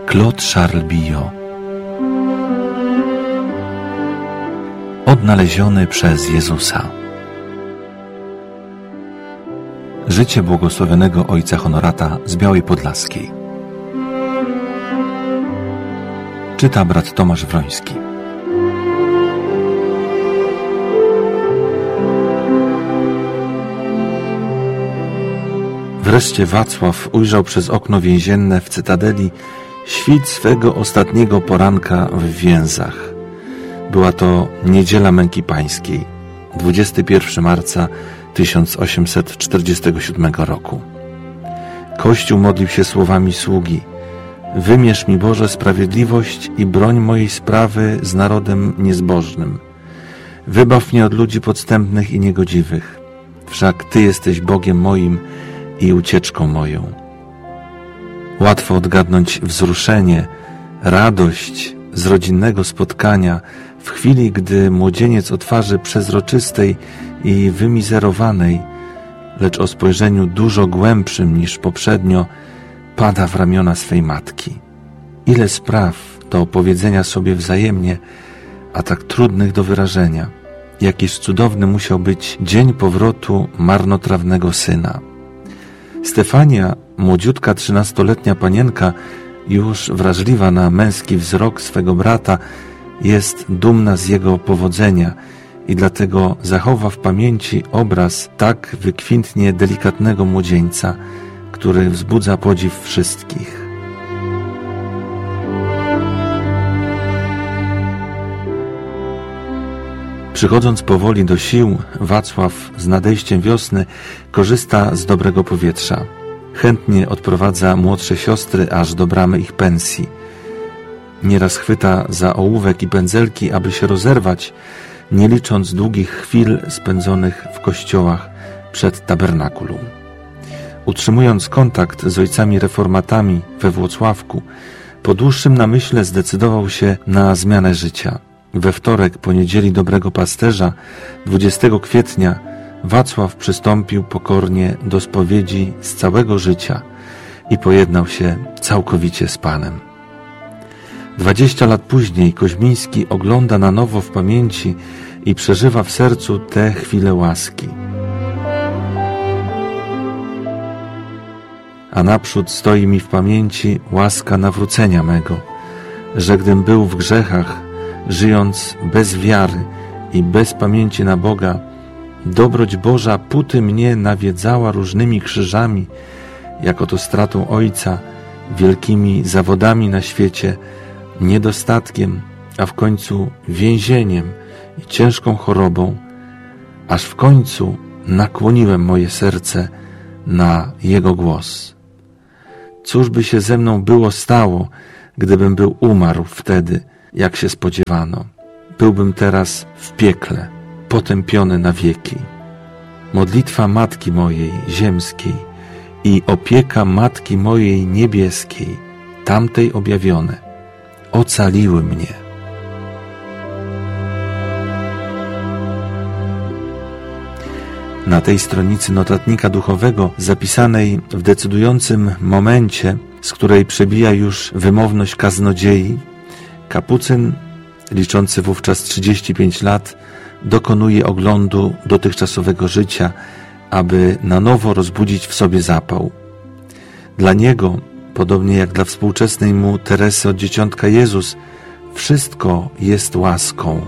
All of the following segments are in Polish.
Claude Charles Billot. Odnaleziony przez Jezusa. Życie błogosławionego ojca Honorata z Białej Podlaskiej. Czyta brat Tomasz Wroński. Wreszcie Wacław ujrzał przez okno więzienne w Cytadeli świt swego ostatniego poranka w więzach. Była to Niedziela Męki Pańskiej, 21 marca 1847 roku. Kościół modlił się słowami sługi: wymierz mi, Boże, sprawiedliwość i broń mojej sprawy z narodem niezbożnym. Wybaw mnie od ludzi podstępnych i niegodziwych, wszak Ty jesteś Bogiem moim i ucieczką moją. Łatwo odgadnąć wzruszenie, radość z rodzinnego spotkania w chwili, gdy młodzieniec o twarzy przezroczystej i wymizerowanej, lecz o spojrzeniu dużo głębszym niż poprzednio, pada w ramiona swej matki. Ile spraw do opowiedzenia sobie wzajemnie, a tak trudnych do wyrażenia. Jakiż cudowny musiał być dzień powrotu marnotrawnego syna. Stefania, młodziutka 13-letnia panienka, już wrażliwa na męski wzrok swego brata, jest dumna z jego powodzenia i dlatego zachowa w pamięci obraz tak wykwintnie delikatnego młodzieńca, który wzbudza podziw wszystkich. Przychodząc powoli do sił, Wacław z nadejściem wiosny korzysta z dobrego powietrza. Chętnie odprowadza młodsze siostry aż do bramy ich pensji. Nieraz chwyta za ołówek i pędzelki, aby się rozerwać, nie licząc długich chwil spędzonych w kościołach przed tabernakulum. Utrzymując kontakt z ojcami reformatami we Włocławku, po dłuższym namyśle zdecydował się na zmianę życia. We wtorek po Niedzieli Dobrego Pasterza, 20 kwietnia, Wacław przystąpił pokornie do spowiedzi z całego życia i pojednał się całkowicie z Panem. 20 lat później Koźmiński ogląda na nowo w pamięci i przeżywa w sercu te chwile łaski. A naprzód stoi mi w pamięci łaska nawrócenia mego, że gdym był w grzechach, żyjąc bez wiary i bez pamięci na Boga, dobroć Boża póty mnie nawiedzała różnymi krzyżami, jak oto stratą ojca, wielkimi zawodami na świecie, niedostatkiem, a w końcu więzieniem i ciężką chorobą, aż w końcu nakłoniłem moje serce na Jego głos. Cóż by się ze mną było stało, gdybym był umarł wtedy, jak się spodziewano? Byłbym teraz w piekle, potępiony na wieki. Modlitwa Matki mojej ziemskiej i opieka Matki mojej niebieskiej, tamtej objawione, ocaliły mnie. Na tej stronicy notatnika duchowego, zapisanej w decydującym momencie, z której przebija już wymowność kaznodziei, kapucyn, liczący wówczas 35 lat, dokonuje oglądu dotychczasowego życia, aby na nowo rozbudzić w sobie zapał. Dla niego, podobnie jak dla współczesnej mu Teresy od Dzieciątka Jezus, wszystko jest łaską.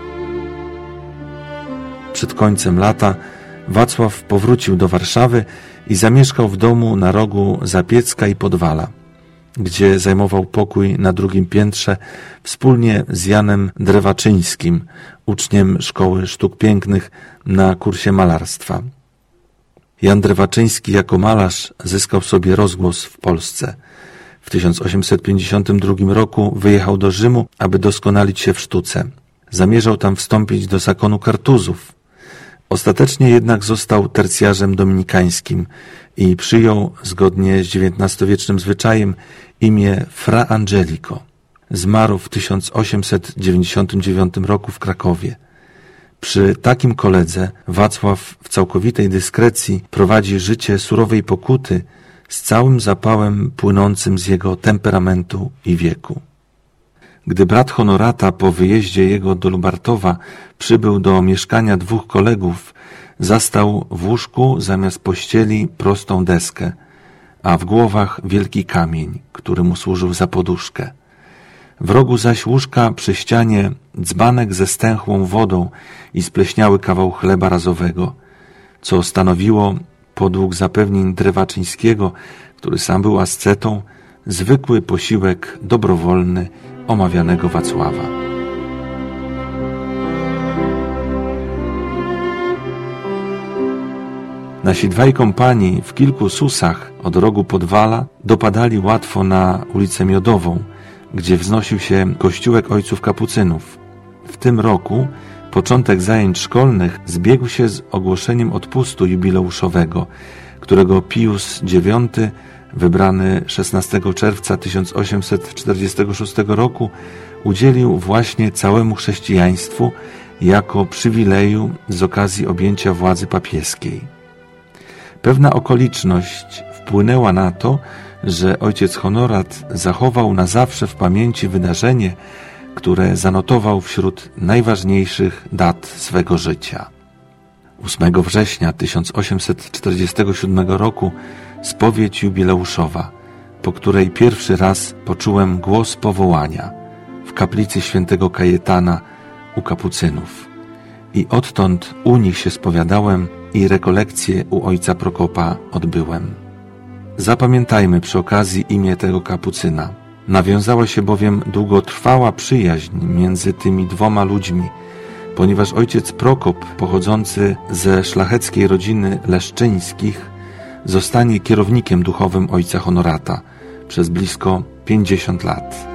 Przed końcem lata Wacław powrócił do Warszawy i zamieszkał w domu na rogu Zapiecka i Podwala, gdzie zajmował pokój na drugim piętrze wspólnie z Janem Drewaczyńskim, uczniem Szkoły Sztuk Pięknych na kursie malarstwa. Jan Drewaczyński jako malarz zyskał sobie rozgłos w Polsce. W 1852 roku wyjechał do Rzymu, aby doskonalić się w sztuce. Zamierzał tam wstąpić do zakonu Kartuzów. Ostatecznie jednak został tercjarzem dominikańskim i przyjął, zgodnie z XIX-wiecznym zwyczajem, imię Fra Angelico. Zmarł w 1899 roku w Krakowie. Przy takim koledze Wacław w całkowitej dyskrecji prowadzi życie surowej pokuty, z całym zapałem płynącym z jego temperamentu i wieku. Gdy brat Honorata po wyjeździe jego do Lubartowa przybył do mieszkania 2 kolegów, zastał w łóżku zamiast pościeli prostą deskę, a w głowach wielki kamień, który mu służył za poduszkę. W rogu zaś łóżka przy ścianie dzbanek ze stęchłą wodą i spleśniały kawał chleba razowego, co stanowiło, podług zapewnień Drewaczyńskiego, który sam był ascetą, zwykły posiłek dobrowolny omawianego Wacława. Nasi 2 kompanii w kilku susach od rogu Podwala dopadali łatwo na ulicę Miodową, gdzie wznosił się kościółek ojców kapucynów. W tym roku początek zajęć szkolnych zbiegł się z ogłoszeniem odpustu jubileuszowego, którego Pius IX, wybrany 16 czerwca 1846 roku, udzielił właśnie całemu chrześcijaństwu jako przywileju z okazji objęcia władzy papieskiej. Pewna okoliczność wpłynęła na to, że ojciec Honorat zachował na zawsze w pamięci wydarzenie, które zanotował wśród najważniejszych dat swego życia. 8 września 1847 roku spowiedź jubileuszowa, po której pierwszy raz poczułem głos powołania w kaplicy świętego Kajetana u kapucynów. I odtąd u nich się spowiadałem i rekolekcje u ojca Prokopa odbyłem. Zapamiętajmy przy okazji imię tego kapucyna. Nawiązała się bowiem długotrwała przyjaźń między tymi 2 ludźmi, ponieważ ojciec Prokop, pochodzący ze szlacheckiej rodziny Leszczyńskich, zostanie kierownikiem duchowym ojca Honorata przez blisko 50 lat.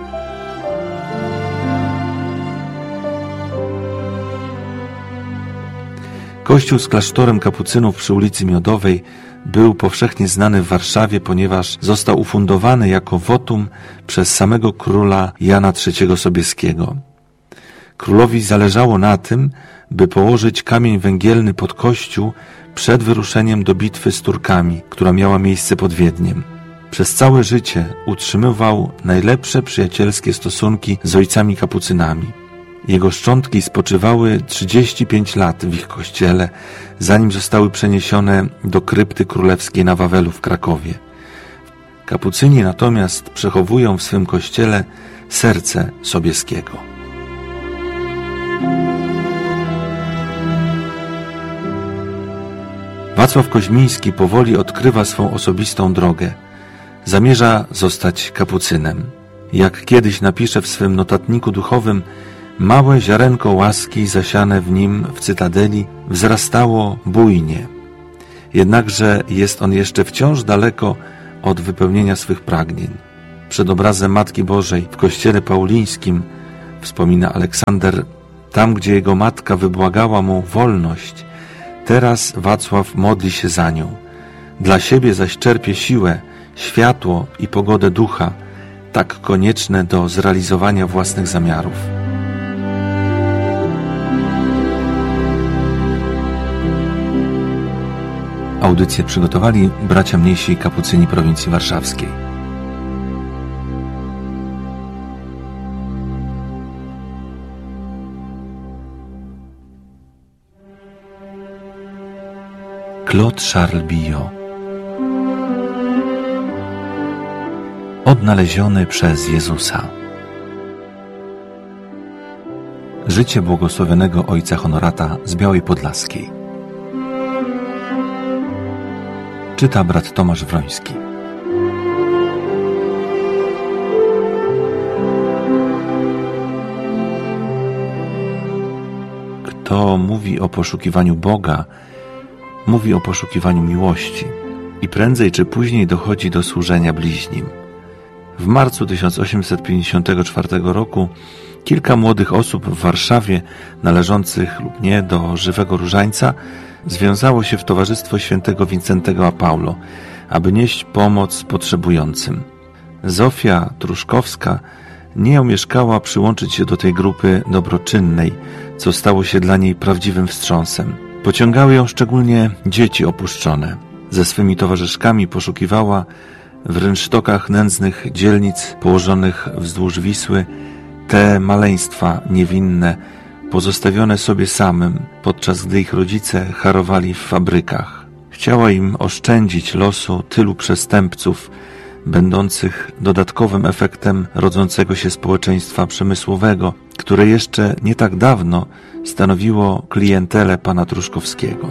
Kościół z klasztorem kapucynów przy ulicy Miodowej był powszechnie znany w Warszawie, ponieważ został ufundowany jako wotum przez samego króla Jana III Sobieskiego. Królowi zależało na tym, by położyć kamień węgielny pod kościół przed wyruszeniem do bitwy z Turkami, która miała miejsce pod Wiedniem. Przez całe życie utrzymywał najlepsze przyjacielskie stosunki z ojcami kapucynami. Jego szczątki spoczywały 35 lat w ich kościele, zanim zostały przeniesione do krypty królewskiej na Wawelu w Krakowie. Kapucyni natomiast przechowują w swym kościele serce Sobieskiego. Wacław Koźmiński powoli odkrywa swą osobistą drogę. Zamierza zostać kapucynem. Jak kiedyś napisze w swym notatniku duchowym, małe ziarenko łaski zasiane w nim w cytadeli wzrastało bujnie. Jednakże jest on jeszcze wciąż daleko od wypełnienia swych pragnień. Przed obrazem Matki Bożej w kościele paulińskim, wspomina Aleksander, tam gdzie jego matka wybłagała mu wolność, teraz Wacław modli się za nią. Dla siebie zaś czerpie siłę, światło i pogodę ducha, tak konieczne do zrealizowania własnych zamiarów. Audycję przygotowali bracia mniejsi kapucyni prowincji warszawskiej. Claude Charles Billot. Odnaleziony przez Jezusa. Życie błogosławionego ojca Honorata z Białej Podlaskiej. Czyta brat Tomasz Wroński. Kto mówi o poszukiwaniu Boga, mówi o poszukiwaniu miłości i prędzej czy później dochodzi do służenia bliźnim. W marcu 1854 roku kilka młodych osób w Warszawie, należących lub nie do Żywego Różańca, związało się w Towarzystwo Świętego Wincentego a Paulo, aby nieść pomoc potrzebującym. Zofia Truszkowska nie omieszkała przyłączyć się do tej grupy dobroczynnej, co stało się dla niej prawdziwym wstrząsem. Pociągały ją szczególnie dzieci opuszczone. Ze swymi towarzyszkami poszukiwała w rynsztokach nędznych dzielnic położonych wzdłuż Wisły te maleństwa niewinne, pozostawione sobie samym, podczas gdy ich rodzice harowali w fabrykach. Chciała im oszczędzić losu tylu przestępców, będących dodatkowym efektem rodzącego się społeczeństwa przemysłowego, które jeszcze nie tak dawno stanowiło klientelę pana Truszkowskiego.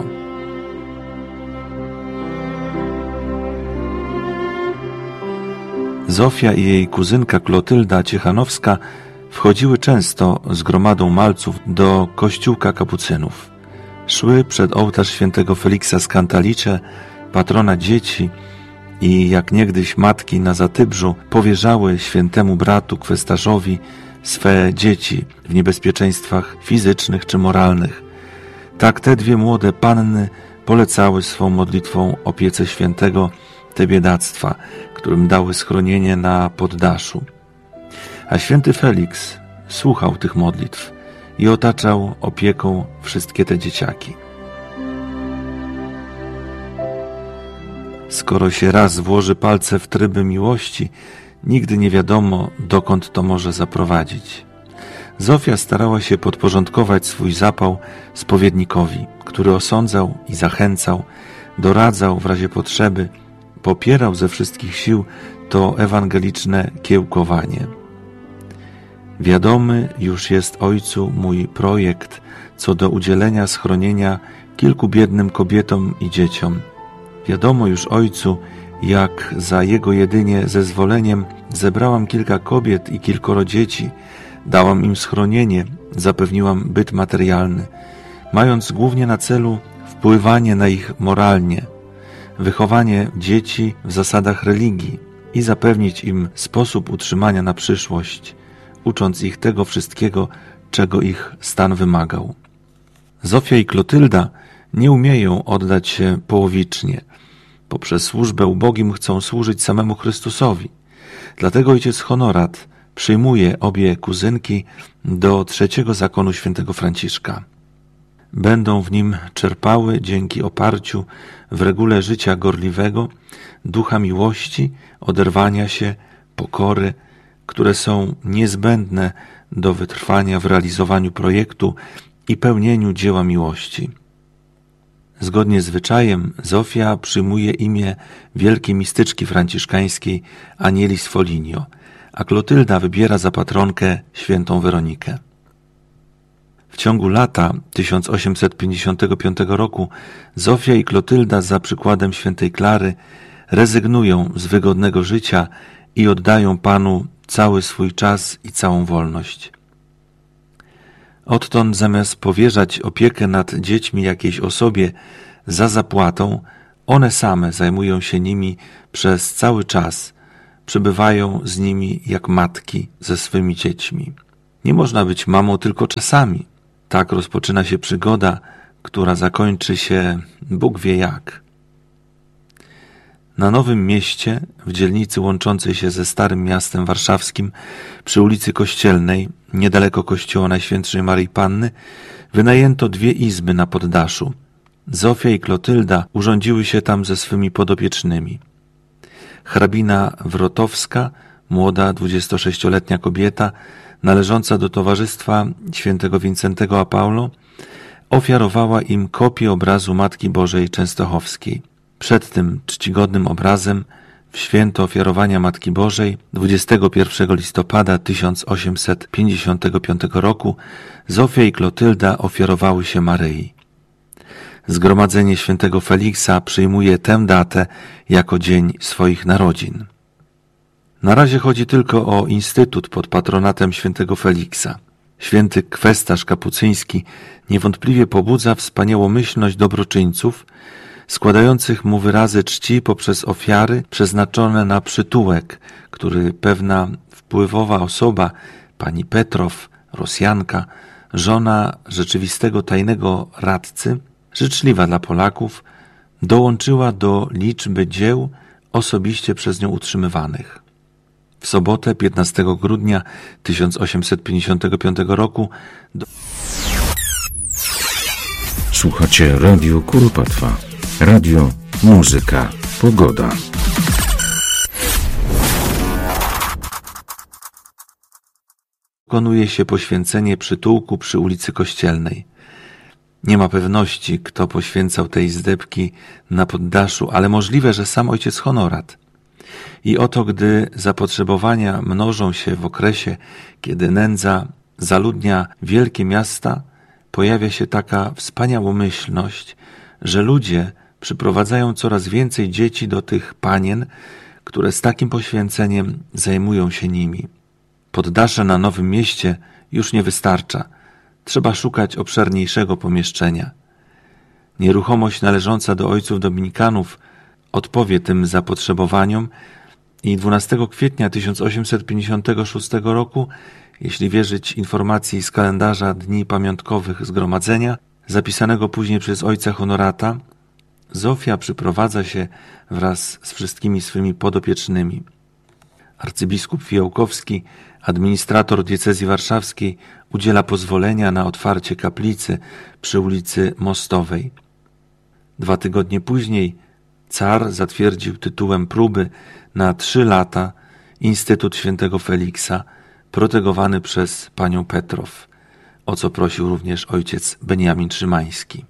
Zofia i jej kuzynka Klotylda Ciechanowska wchodziły często z gromadą malców do kościółka kapucynów. Szły przed ołtarz świętego Feliksa z Kantalicze, patrona dzieci, i jak niegdyś matki na Zatybrzu powierzały świętemu bratu kwestarzowi swe dzieci w niebezpieczeństwach fizycznych czy moralnych, tak te dwie młode panny polecały swą modlitwą opiece świętego te biedactwa, którym dały schronienie na poddaszu. A święty Feliks słuchał tych modlitw i otaczał opieką wszystkie te dzieciaki. Skoro się raz włoży palce w tryby miłości, nigdy nie wiadomo, dokąd to może zaprowadzić. Zofia starała się podporządkować swój zapał spowiednikowi, który osądzał i zachęcał, doradzał w razie potrzeby, popierał ze wszystkich sił to ewangeliczne kiełkowanie. Wiadomy już jest ojcu mój projekt co do udzielenia schronienia kilku biednym kobietom i dzieciom. Wiadomo już ojcu, jak za jego jedynie zezwoleniem zebrałam kilka kobiet i kilkoro dzieci, dałam im schronienie, zapewniłam byt materialny, mając głównie na celu wpływanie na ich moralnie, wychowanie dzieci w zasadach religii i zapewnić im sposób utrzymania na przyszłość, ucząc ich tego wszystkiego, czego ich stan wymagał. Zofia i Klotylda nie umieją oddać się połowicznie. Poprzez służbę ubogim chcą służyć samemu Chrystusowi. Dlatego ojciec Honorat przyjmuje obie kuzynki do 3. zakonu świętego Franciszka. Będą w nim czerpały dzięki oparciu w regule życia gorliwego ducha miłości, oderwania się, pokory, które są niezbędne do wytrwania w realizowaniu projektu i pełnieniu dzieła miłości. Zgodnie z zwyczajem Zofia przyjmuje imię wielkiej mistyczki franciszkańskiej Anieli Sfoligno, a Klotylda wybiera za patronkę świętą Weronikę. W ciągu lata 1855 roku Zofia i Klotylda za przykładem świętej Klary rezygnują z wygodnego życia i oddają Panu cały swój czas i całą wolność. Odtąd zamiast powierzać opiekę nad dziećmi jakiejś osobie za zapłatą, one same zajmują się nimi przez cały czas, przebywają z nimi jak matki ze swymi dziećmi. Nie można być mamą tylko czasami. Tak rozpoczyna się przygoda, która zakończy się Bóg wie jak. Na Nowym Mieście, w dzielnicy łączącej się ze Starym Miastem Warszawskim, przy ulicy Kościelnej, niedaleko kościoła Najświętszej Maryi Panny, wynajęto 2 izby na poddaszu. Zofia i Klotylda urządziły się tam ze swymi podopiecznymi. Hrabina Wrotowska, młoda 26-letnia kobieta, należąca do towarzystwa świętego Wincentego a Paulo, ofiarowała im kopię obrazu Matki Bożej Częstochowskiej. Przed tym czcigodnym obrazem w święto ofiarowania Matki Bożej 21 listopada 1855 roku Zofia i Klotylda ofiarowały się Maryi. Zgromadzenie świętego Feliksa przyjmuje tę datę jako dzień swoich narodzin. Na razie chodzi tylko o instytut pod patronatem świętego Feliksa. Święty kwestarz kapucyński niewątpliwie pobudza wspaniałomyślność dobroczyńców, składających mu wyrazy czci poprzez ofiary przeznaczone na przytułek, który pewna wpływowa osoba, pani Petrow, Rosjanka, żona rzeczywistego tajnego radcy, życzliwa dla Polaków, dołączyła do liczby dzieł osobiście przez nią utrzymywanych. W sobotę 15 grudnia 1855 roku Słuchacie Radio Kuropatwa. Radio muzyka, pogoda. Dokonuje się poświęcenie przytułku przy ulicy Kościelnej. Nie ma pewności, kto poświęcał te izdebki na poddaszu, ale możliwe, że sam ojciec Honorat. I oto, gdy zapotrzebowania mnożą się w okresie, kiedy nędza zaludnia wielkie miasta, pojawia się taka wspaniałomyślność, że ludzie przyprowadzają coraz więcej dzieci do tych panien, które z takim poświęceniem zajmują się nimi. Poddasze na Nowym Mieście już nie wystarcza. Trzeba szukać obszerniejszego pomieszczenia. Nieruchomość należąca do ojców dominikanów odpowie tym zapotrzebowaniom i 12 kwietnia 1856 roku, jeśli wierzyć informacji z kalendarza dni pamiątkowych zgromadzenia, zapisanego później przez ojca Honorata, Zofia przyprowadza się wraz z wszystkimi swymi podopiecznymi. Arcybiskup Fiołkowski, administrator diecezji warszawskiej, udziela pozwolenia na otwarcie kaplicy przy ulicy Mostowej. 2 tygodnie później car zatwierdził tytułem próby na 3 lata Instytut Świętego Feliksa, protegowany przez panią Petrow, o co prosił również ojciec Beniamin Szymański.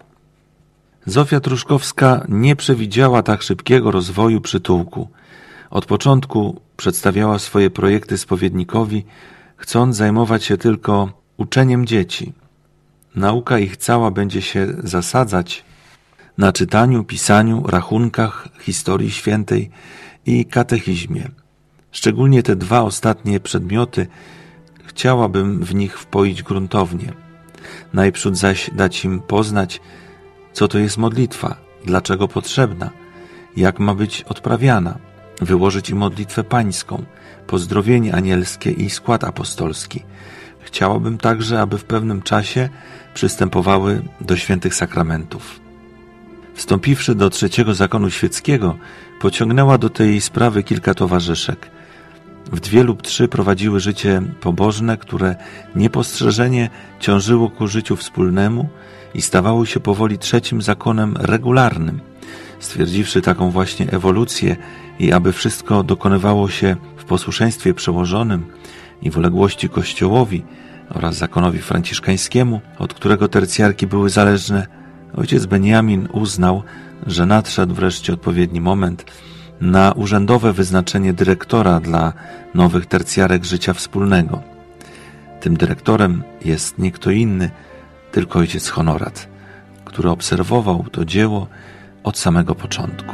Zofia Truszkowska nie przewidziała tak szybkiego rozwoju przytułku. Od początku przedstawiała swoje projekty spowiednikowi, chcąc zajmować się tylko uczeniem dzieci. Nauka ich cała będzie się zasadzać na czytaniu, pisaniu, rachunkach, historii świętej i katechizmie. Szczególnie te 2 ostatnie przedmioty chciałabym w nich wpoić gruntownie. Najprzód zaś dać im poznać, co to jest modlitwa, dlaczego potrzebna, jak ma być odprawiana, wyłożyć im modlitwę pańską, pozdrowienie anielskie i skład apostolski. Chciałabym także, aby w pewnym czasie przystępowały do świętych sakramentów. Wstąpiwszy do 3. zakonu świeckiego, pociągnęła do tej sprawy kilka towarzyszek. W 2 lub 3 prowadziły życie pobożne, które niepostrzeżenie ciążyło ku życiu wspólnemu i stawało się powoli 3. zakonem regularnym. Stwierdziwszy taką właśnie ewolucję i aby wszystko dokonywało się w posłuszeństwie przełożonym i w uległości Kościołowi oraz zakonowi franciszkańskiemu, od którego tercjarki były zależne, ojciec Beniamin uznał, że nadszedł wreszcie odpowiedni moment na urzędowe wyznaczenie dyrektora dla nowych tercjarek życia wspólnego. Tym dyrektorem jest nie kto inny, tylko ojciec Honorat, który obserwował to dzieło od samego początku.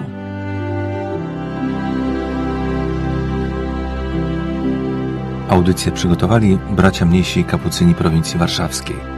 Audycję przygotowali bracia mniejsi kapucyni prowincji warszawskiej.